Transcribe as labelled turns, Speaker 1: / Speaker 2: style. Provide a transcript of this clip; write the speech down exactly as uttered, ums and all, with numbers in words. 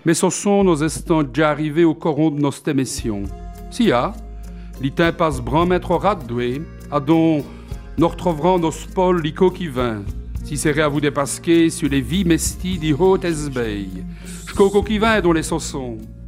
Speaker 1: Mais ce sont nos instants déjà arrivés au coron de nos émission. Si ya, l'itin passe bran maître radoué, à dont nous retrouverons nos spols lico qui vint. Si c'est à vous dépasquer sur les vies mesties du haut esbeil. J'coco qui vint dont les saussons.